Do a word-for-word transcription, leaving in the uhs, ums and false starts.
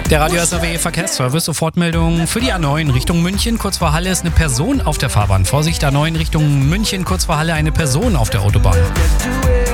Der Radio S R W Verkehrsservice, Sofortmeldung für die A neun Richtung München. Kurz vor Halle ist eine Person auf der Fahrbahn. Vorsicht, A neun Richtung München, kurz vor Halle eine Person auf der Autobahn.